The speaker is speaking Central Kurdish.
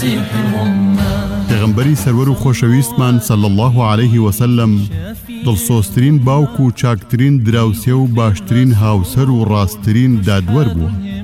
پێغەمبەری سەروەر و خۆشەویستمان صلی الله عليه وسلم دڵسۆزترین باوک و چاکترین دراوسێ و باشترین هاوسەر و ڕاستترین دادوەر بووە.